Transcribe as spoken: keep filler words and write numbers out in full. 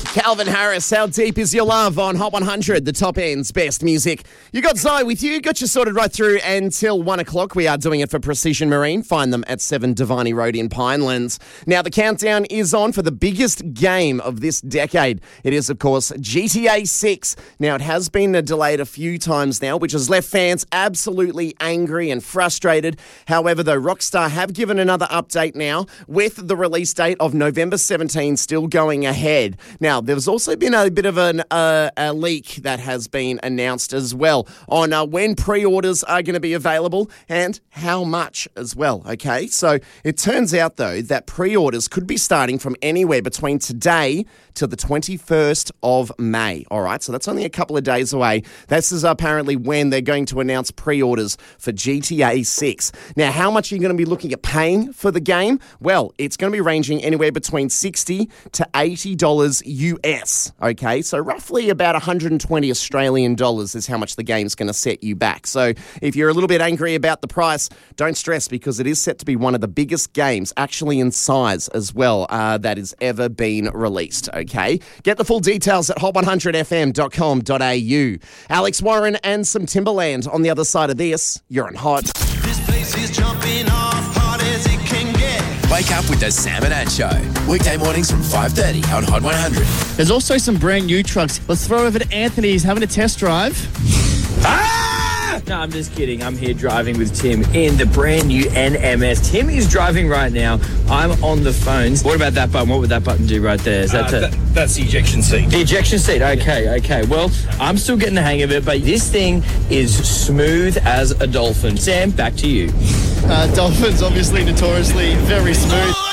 Calvin Harris, how deep is your love on Hot one hundred, the top end's best music. You got Zoe with you, got you sorted right through until one o'clock. We are doing it for Precision Marine. Find them at seven Devani Road in Pinelands. Now, the countdown is on for the biggest game of this decade. It is, of course, G T A six. Now, it has been delayed a few times now, which has left fans absolutely angry and frustrated. However, though, Rockstar have given another update now with the release date of November seventeenth still going ahead. Now, there's also been a bit of an, uh, a leak that has been announced as well on uh, when pre-orders are going to be available and how much as well, okay? So it turns out, though, that pre-orders could be starting from anywhere between today till the twenty-first of May, all right? So that's only a couple of days away. This is apparently when they're going to announce pre-orders for G T A six. Now, how much are you going to be looking at paying for the game? Well, it's going to be ranging anywhere between sixty to eighty dollars U S, okay? So roughly about one hundred twenty Australian dollars is how much the game's going to set you back. So if you're a little bit angry about the price, don't stress because it is set to be one of the biggest games, actually in size as well, uh, that has ever been released, okay? Get the full details at hot one hundred f m dot com dot a u. Alex Warren and some Timberland on the other side of this. You're on Hot. This place is jumping off hard as it can get. Wake up with the Sam and Ad Show. Weekday mornings from five thirty on Hot one hundred. There's also some brand new trucks. Let's throw over to Anthony. He's having a test drive. Ah! No, I'm just kidding. I'm here driving with Tim in the brand new N M S. Tim is driving right now. I'm on the phones. What about that button? What would that button do right there? Is that, uh, the, that that's the ejection seat. the ejection seat? Okay, okay. Well, I'm still getting the hang of it, but this thing is smooth as a dolphin. Sam, back to you. Uh, Dolphins obviously notoriously very smooth.